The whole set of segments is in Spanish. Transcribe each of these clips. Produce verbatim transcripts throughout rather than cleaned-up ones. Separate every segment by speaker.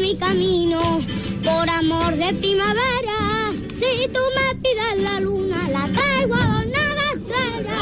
Speaker 1: mi camino, por amor de primavera. Si tú me pides la luna, la traigo adornada de estrellas.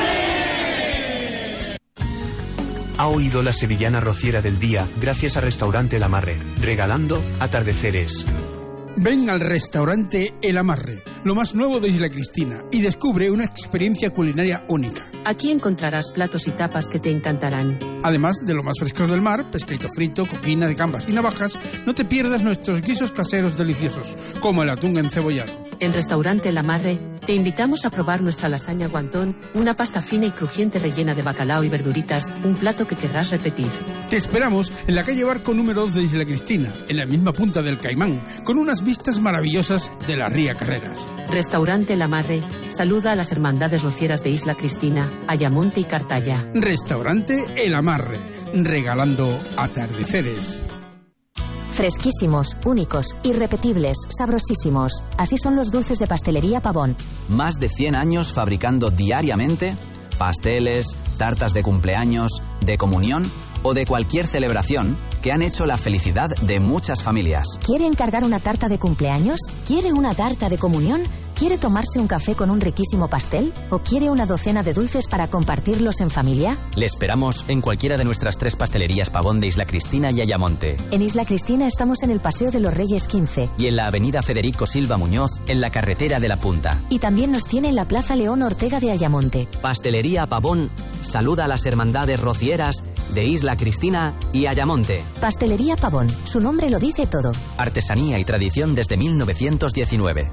Speaker 2: Ha oído la sevillana rociera del día gracias a Restaurante El Amarre, regalando atardeceres.
Speaker 3: Ven al restaurante El Amarre, lo más nuevo de Isla Cristina, y descubre una experiencia culinaria única.
Speaker 4: Aquí encontrarás platos y tapas que te encantarán.
Speaker 3: Además de lo más fresco del mar, pescadito frito, coquinas, gambas y navajas, no te pierdas nuestros guisos caseros deliciosos, como el atún encebollado.
Speaker 4: En Restaurante El Amarre, te invitamos a probar nuestra lasaña guantón, una pasta fina y crujiente rellena de bacalao y verduritas, un plato que querrás repetir.
Speaker 3: Te esperamos en la calle Barco número dos de Isla Cristina, en la misma punta del Caimán, con unas vistas maravillosas de la ría Carreras.
Speaker 4: Restaurante El Amarre saluda a las hermandades rocieras de Isla Cristina, Ayamonte y Cartaya.
Speaker 3: Restaurante El Amarre, regalando atardeceres.
Speaker 5: Fresquísimos, únicos, irrepetibles, sabrosísimos. Así son los dulces de Pastelería Pavón.
Speaker 6: Más de cien años fabricando diariamente pasteles, tartas de cumpleaños, de comunión o de cualquier celebración que han hecho la felicidad de muchas familias.
Speaker 5: ¿Quiere encargar una tarta de cumpleaños? ¿Quiere una tarta de comunión? ¿Quiere tomarse un café con un riquísimo pastel? ¿O quiere una docena de dulces para compartirlos en familia?
Speaker 7: Le esperamos en cualquiera de nuestras tres pastelerías Pavón de Isla Cristina y Ayamonte.
Speaker 5: En Isla Cristina estamos en el Paseo de los Reyes quince.
Speaker 7: Y en la avenida Federico Silva Muñoz, en la carretera de la Punta.
Speaker 5: Y también nos tiene en la Plaza León Ortega de Ayamonte.
Speaker 6: Pastelería Pavón saluda a las hermandades rocieras de Isla Cristina y Ayamonte.
Speaker 5: Pastelería Pavón, su nombre lo dice todo.
Speaker 7: Artesanía y tradición desde mil novecientos diecinueve.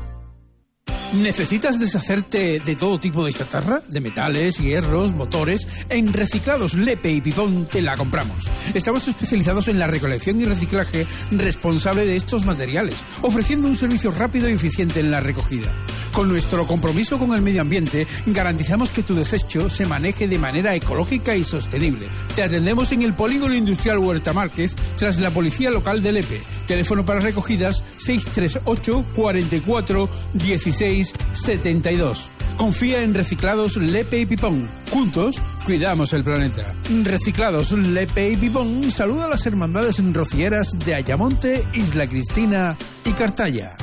Speaker 3: ¿Necesitas deshacerte de todo tipo de chatarra? De metales, hierros, motores. En Reciclados Lepe y Pipón te la compramos. Estamos especializados en la recolección y reciclaje responsable de estos materiales, ofreciendo un servicio rápido y eficiente en la recogida. Con nuestro compromiso con el medio ambiente, garantizamos que tu desecho se maneje de manera ecológica y sostenible. Te atendemos en el Polígono Industrial Huerta Márquez, tras la Policía Local de Lepe. Teléfono para recogidas seis tres ocho, cuarenta y cuatro, dieciséis setenta y dos. Confía en Reciclados Lepe y Pipón. Juntos, cuidamos el planeta. Reciclados Lepe y Pipón saluda a las hermandades rocieras de Ayamonte, Isla Cristina y Cartaya.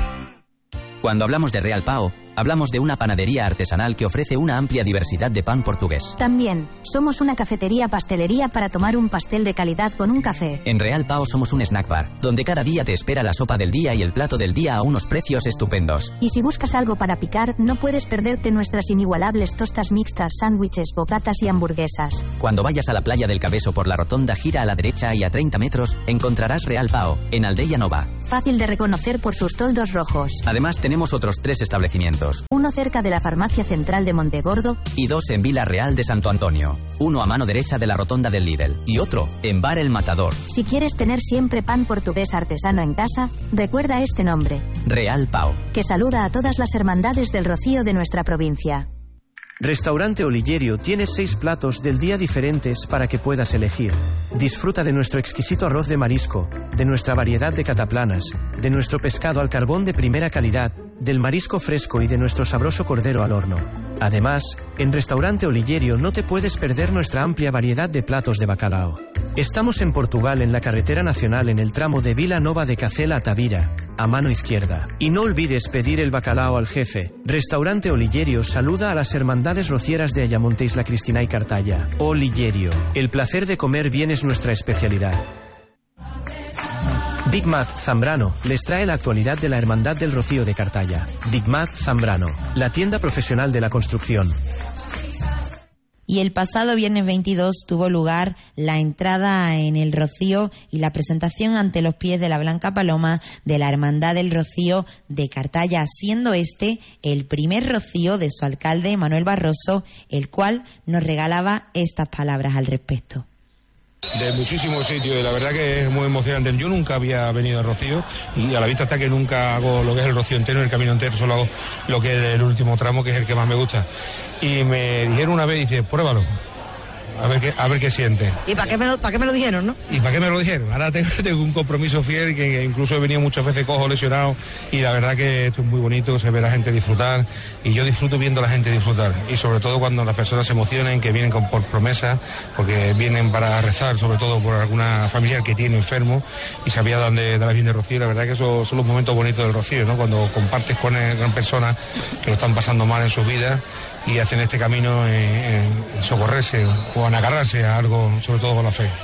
Speaker 7: Cuando hablamos de Real Pao, hablamos de una panadería artesanal que ofrece una amplia diversidad de pan portugués.
Speaker 5: También somos una cafetería-pastelería para tomar un pastel de calidad con un café.
Speaker 7: En Real Pao somos un snack bar, donde cada día te espera la sopa del día y el plato del día a unos precios estupendos.
Speaker 5: Y si buscas algo para picar, no puedes perderte nuestras inigualables tostas mixtas, sándwiches, bocatas y hamburguesas.
Speaker 7: Cuando vayas a la playa del Cabeso por la rotonda, gira a la derecha y a treinta metros encontrarás Real Pao, en Aldeia Nova.
Speaker 5: Fácil de reconocer por sus toldos rojos.
Speaker 7: Además tenemos otros tres establecimientos.
Speaker 5: Uno cerca de la Farmacia Central de Montegordo
Speaker 7: y dos en Vila Real de Santo Antonio. Uno a mano derecha de la rotonda del Lidl y otro en Bar El Matador.
Speaker 5: Si quieres tener siempre pan portugués artesano en casa, recuerda este nombre:
Speaker 7: Real Pao,
Speaker 5: que saluda a todas las hermandades del Rocío de nuestra provincia.
Speaker 8: Restaurante Olillerio tiene seis platos del día diferentes para que puedas elegir. Disfruta de nuestro exquisito arroz de marisco, de nuestra variedad de cataplanas, de nuestro pescado al carbón de primera calidad, del marisco fresco y de nuestro sabroso cordero al horno. Además, en Restaurante Olillerio no te puedes perder nuestra amplia variedad de platos de bacalao. Estamos en Portugal, en la carretera nacional, en el tramo de Vila Nova de Cacela a Tavira, a mano izquierda. Y no olvides pedir el bacalao al jefe. Restaurante Olillerio saluda a las hermandades rocieras de Ayamonte, Isla Cristina y Cartaya. Olillerio, el placer de comer bien es nuestra especialidad. Big Mac Zambrano les trae la actualidad de la Hermandad del Rocío de Cartaya. Big Mac Zambrano, la tienda profesional de la construcción.
Speaker 9: Y el pasado viernes veintidós tuvo lugar la entrada en el Rocío y la presentación ante los pies de la Blanca Paloma de la Hermandad del Rocío de Cartaya, siendo este el primer rocío de su alcalde Manuel Barroso, el cual nos regalaba estas palabras al respecto.
Speaker 10: De muchísimos sitios y la verdad que es muy emocionante. Yo nunca había venido a Rocío y a la vista está que nunca hago lo que es el Rocío entero, el camino entero, solo hago lo que es el último tramo, que es el que más me gusta. Y me dijeron una vez, dice, pruébalo. a ver qué, a ver qué siente.
Speaker 11: ¿Y para qué me lo, para qué me lo dijeron, no?
Speaker 10: ¿Y para qué me lo dijeron? Ahora tengo, tengo un compromiso fiel, que incluso he venido muchas veces cojo, lesionado, y la verdad que esto es muy bonito, se ve la gente disfrutar, y yo disfruto viendo a la gente disfrutar, y sobre todo cuando las personas se emocionan, que vienen con, por promesas, porque vienen para rezar, sobre todo por alguna familiar que tiene enfermo, y se apiadan de, de la Virgen de Rocío. La verdad que esos son los momentos bonitos del Rocío, ¿no? Cuando compartes con, con personas que lo están pasando mal en sus vidas, y hacen este camino en, en socorrerse o en agarrarse a algo, sobre todo con la fe.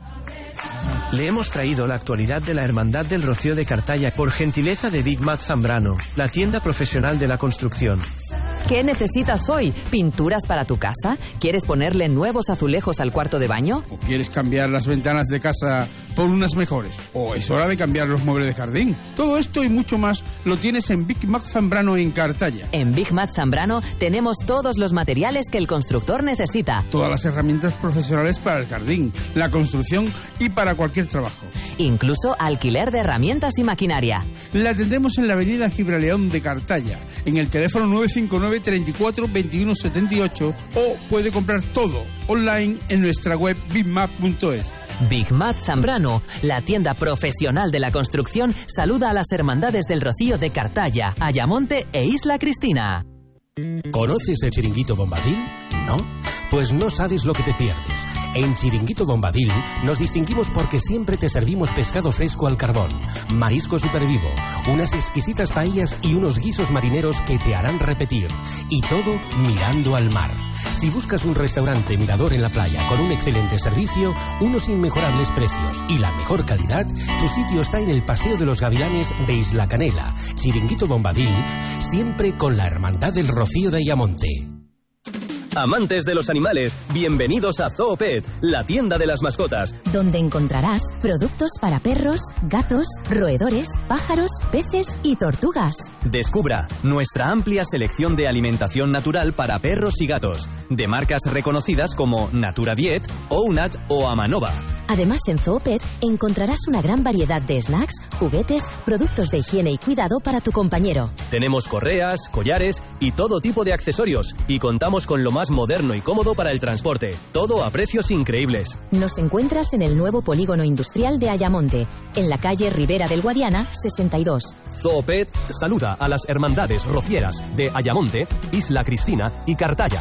Speaker 8: Le hemos traído la actualidad de la Hermandad del Rocío de Cartaya por gentileza de Big Mac Zambrano, la tienda profesional de la construcción.
Speaker 12: ¿Qué necesitas hoy? ¿Pinturas para tu casa? ¿Quieres ponerle nuevos azulejos al cuarto de baño?
Speaker 3: ¿O quieres cambiar las ventanas de casa por unas mejores? ¿O es hora de cambiar los muebles de jardín? Todo esto y mucho más lo tienes en Big Mac Zambrano en Cartaya.
Speaker 12: En Big Mac Zambrano tenemos todos los materiales que el constructor necesita.
Speaker 3: Todas las herramientas profesionales para el jardín, la construcción y para cualquier trabajo.
Speaker 12: Incluso alquiler de herramientas y maquinaria.
Speaker 3: La atendemos en la avenida Gibraleón de Cartaya, en el teléfono nueve cinco nueve, treinta y cuatro, veintiuno setenta y ocho, o puede comprar todo online en nuestra web big mac punto es.
Speaker 12: Big Mac Zambrano, la tienda profesional de la construcción, saluda a las hermandades del Rocío de Cartaya, Ayamonte e Isla Cristina.
Speaker 13: ¿Conoces el Chiringuito Bombadil? ¿No? Pues no sabes lo que te pierdes. En Chiringuito Bombadil nos distinguimos porque siempre te servimos pescado fresco al carbón, marisco supervivo, unas exquisitas paellas y unos guisos marineros que te harán repetir. Y todo mirando al mar. Si buscas un restaurante mirador en la playa con un excelente servicio, unos inmejorables precios y la mejor calidad, tu sitio está en el Paseo de los Gavilanes de Isla Canela. Chiringuito Bombadil, siempre con la Hermandad del Rocío de Ayamonte.
Speaker 14: Amantes de los animales, bienvenidos a Zoopet, la tienda de las mascotas,
Speaker 5: donde encontrarás productos para perros, gatos, roedores, pájaros, peces y tortugas.
Speaker 14: Descubra nuestra amplia selección de alimentación natural para perros y gatos, de marcas reconocidas como Natura Diet, Ounat o Amanova.
Speaker 5: Además, en Zoopet encontrarás una gran variedad de snacks, juguetes, productos de higiene y cuidado para tu compañero.
Speaker 14: Tenemos correas, collares y todo tipo de accesorios, y contamos con lo más moderno y cómodo para el transporte, todo a precios increíbles.
Speaker 5: Nos encuentras en el nuevo polígono industrial de Ayamonte, en la calle Ribera del Guadiana, sesenta y dos.
Speaker 14: Zoopet saluda a las hermandades rocieras de Ayamonte, Isla Cristina y Cartaya.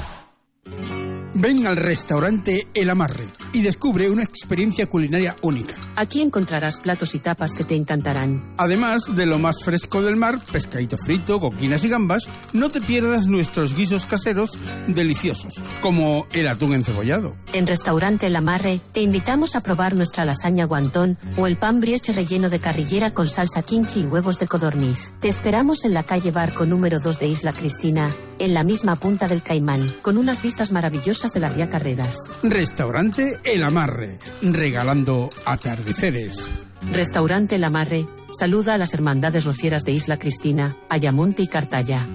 Speaker 3: Ven al restaurante El Amarre y descubre una experiencia culinaria única.
Speaker 4: Aquí encontrarás platos y tapas que te encantarán.
Speaker 3: Además de lo más fresco del mar, pescadito frito, coquinas y gambas, no te pierdas nuestros guisos caseros deliciosos, como el atún encebollado.
Speaker 4: En Restaurante El Amarre te invitamos a probar nuestra lasaña guantón o el pan brioche relleno de carrillera con salsa kimchi y huevos de codorniz. Te esperamos en la calle Barco número dos de Isla Cristina, en la misma punta del Caimán, con unas vistas maravillosas de la Ría Carreras.
Speaker 3: Restaurante El Amarre, regalando atardeceres.
Speaker 4: Restaurante El Amarre saluda a las hermandades rocieras de Isla Cristina, Ayamonte y Cartaya.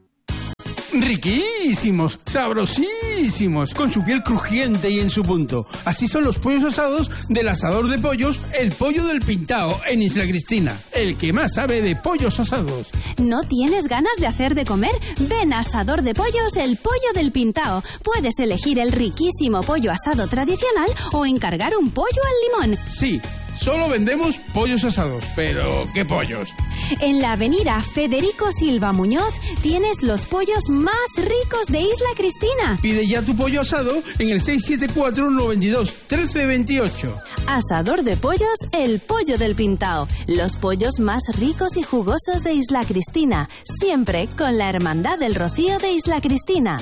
Speaker 3: Riquísimos, sabrosísimos, con su piel crujiente y en su punto. Así son los pollos asados del asador de pollos, el Pollo del Pintao, en Isla Cristina, el que más sabe de pollos asados.
Speaker 15: ¿No tienes ganas de hacer de comer? Ven a Asador de Pollos, el Pollo del Pintao. Puedes elegir el riquísimo pollo asado tradicional o encargar un pollo al limón.
Speaker 3: Sí, solo vendemos pollos asados, pero ¿qué pollos?
Speaker 15: En la avenida Federico Silva Muñoz tienes los pollos más ricos de Isla Cristina.
Speaker 3: Pide ya tu pollo asado en el seis siete cuatro, noventa y dos, trece veintiocho.
Speaker 15: Asador de Pollos, el Pollo del Pintao. Los pollos más ricos y jugosos de Isla Cristina. Siempre con la Hermandad del Rocío de Isla Cristina.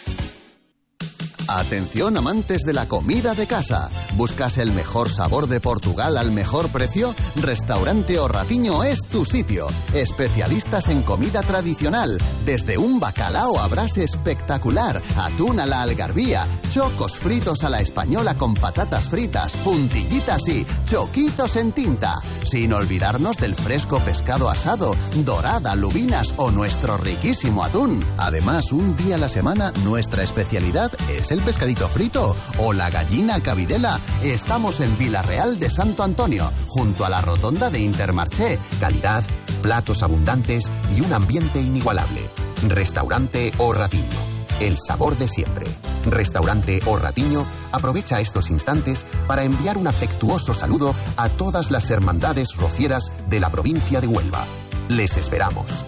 Speaker 16: Atención, amantes de la comida de casa. ¿Buscas el mejor sabor de Portugal al mejor precio? Restaurante O Ratiño es tu sitio. Especialistas en comida tradicional. Desde un bacalao a brasa espectacular, atún a la algarvía, chocos fritos a la española con patatas fritas, puntillitas y choquitos en tinta. Sin olvidarnos del fresco pescado asado, dorada, lubinas o nuestro riquísimo atún. Además, un día a la semana, nuestra especialidad es el pescadito frito o la gallina cabidela. Estamos en Villarreal de Santo Antonio, junto a la rotonda de Intermarché. Calidad, platos abundantes y un ambiente inigualable. Restaurante O Ratiño, el sabor de siempre.
Speaker 17: Restaurante O Ratiño aprovecha estos instantes para enviar un afectuoso saludo a todas las hermandades rocieras de la provincia de Huelva. Les esperamos.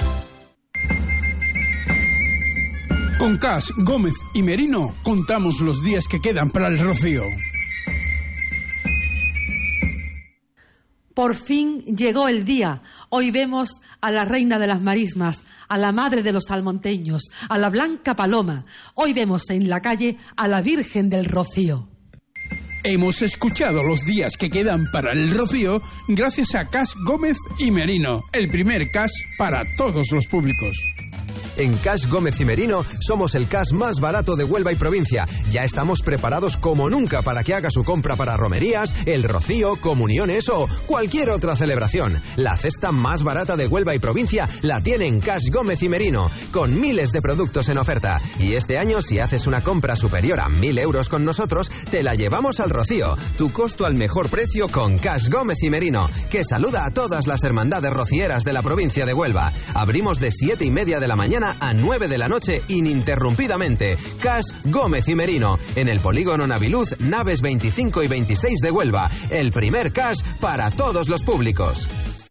Speaker 3: Con Cash, Gómez y Merino contamos los días que quedan para el rocío.
Speaker 18: Por fin llegó el día. Hoy vemos a la reina de las marismas, a la madre de los salmonteños, a la blanca paloma. Hoy vemos en la calle a la Virgen del Rocío.
Speaker 3: Hemos escuchado los días que quedan para el rocío gracias a Cash, Gómez y Merino, el primer cash para todos los públicos.
Speaker 19: En Cash Gómez y Merino somos el cash más barato de Huelva y provincia. Ya estamos preparados como nunca para que haga su compra para romerías, el rocío, comuniones o cualquier otra celebración. La cesta más barata de Huelva y provincia la tiene en Cash Gómez y Merino, con miles de productos en oferta. Y este año, si haces una compra superior a mil euros con nosotros, te la llevamos al rocío. Tu costo al mejor precio con Cash Gómez y Merino, que saluda a todas las hermandades rocieras de la provincia de Huelva. Abrimos de siete y media de la mañana a nueve de la noche ininterrumpidamente. Cash Gómez y Merino, en el polígono Naviluz, naves veinticinco y veintiséis de Huelva. El primer cash para todos los públicos.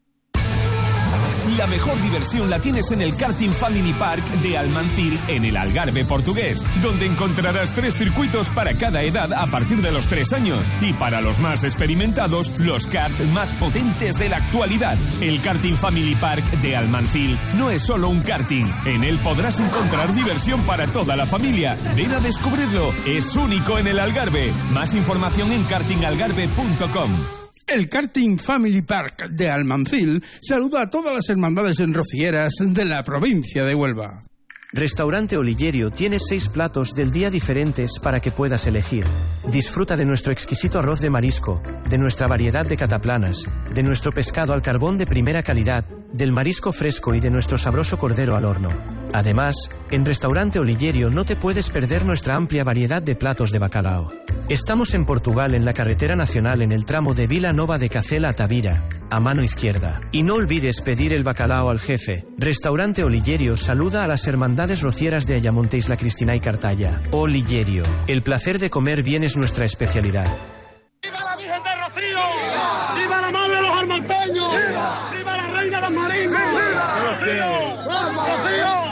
Speaker 20: La mejor diversión la tienes en el Karting Family Park de Almancil, en el Algarve portugués, donde encontrarás tres circuitos para cada edad a partir de los tres años. Y para los más experimentados, los karts más potentes de la actualidad. El Karting Family Park de Almancil no es solo un karting. En él podrás encontrar diversión para toda la familia. Ven a descubrirlo. Es único en el Algarve. Más información en karting algarve punto com.
Speaker 3: El Karting Family Park de Almancil saluda a todas las hermandades enrocieras de la provincia de Huelva.
Speaker 8: Restaurante Oligerio tiene seis platos del día diferentes para que puedas elegir. Disfruta de nuestro exquisito arroz de marisco, de nuestra variedad de cataplanas, de nuestro pescado al carbón de primera calidad, del marisco fresco y de nuestro sabroso cordero al horno. Además, en Restaurante Oligerio no te puedes perder nuestra amplia variedad de platos de bacalao. Estamos en Portugal, en la carretera nacional, en el tramo de Vila Nova de Cacela a Tavira, a mano izquierda. Y no olvides pedir el bacalao al jefe. Restaurante Oligerio saluda a las hermandades rocieras de Ayamonte, Isla Cristina y Cartaya. Oligerio, el placer de comer bien es nuestra especialidad.
Speaker 21: ¡Viva la Virgen de Rocío! ¡Viva, ¡Viva la madre de los armonteños! ¡Viva, ¡Viva la reina de las marismas! ¡Viva Rocío! ¡Rocío!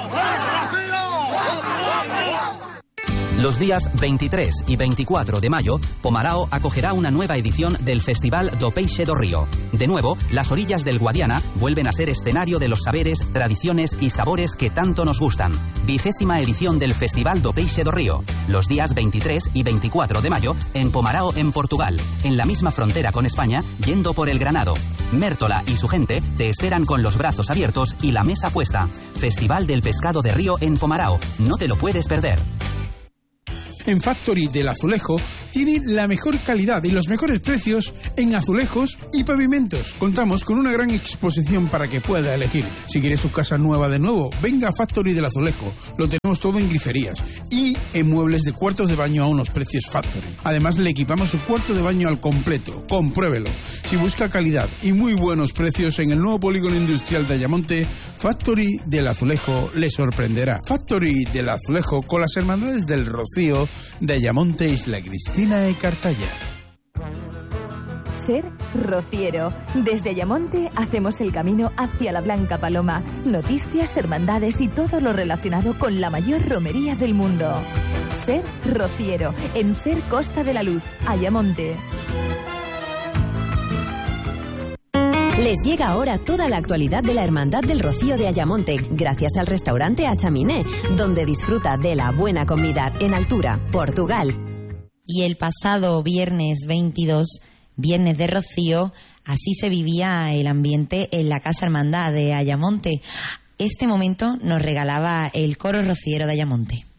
Speaker 6: Los días veintitrés y veinticuatro de mayo, Pomarao acogerá una nueva edición del Festival do Peixe do Río. De nuevo, las orillas del Guadiana vuelven a ser escenario de los saberes, tradiciones y sabores que tanto nos gustan. Vigésima edición del Festival do Peixe do Río. Los días veintitrés y veinticuatro de mayo, en Pomarao, en Portugal, en la misma frontera con España, yendo por el Granado. Mértola y su gente te esperan con los brazos abiertos y la mesa puesta. Festival del Pescado de Río en Pomarao. No te lo puedes perder.
Speaker 3: En Factory del Azulejo tiene la mejor calidad y los mejores precios en azulejos y pavimentos. Contamos con una gran exposición para que pueda elegir. Si quiere su casa nueva de nuevo, venga a Factory del Azulejo. Lo tenemos todo en griferías y en muebles de cuartos de baño a unos precios Factory. Además, le equipamos su cuarto de baño al completo. Compruébelo. Si busca calidad y muy buenos precios en el nuevo polígono industrial de Ayamonte, Factory del Azulejo le sorprenderá. Factory del Azulejo con las hermandades del Rocío de Ayamonte, Isla Cristina y Cartaya.
Speaker 22: Ser rociero. Desde Ayamonte hacemos el camino hacia la Blanca Paloma. Noticias, hermandades y todo lo relacionado con la mayor romería del mundo. Ser rociero. En Ser Costa de la Luz, Ayamonte.
Speaker 5: Les llega ahora toda la actualidad de la Hermandad del Rocío de Ayamonte, gracias al restaurante Achaminé, donde disfruta de la buena comida en altura, Portugal.
Speaker 9: Y el pasado viernes veintidós, viernes de Rocío, así se vivía el ambiente en la Casa Hermandad de Ayamonte. Este momento nos regalaba el coro rociero de Ayamonte.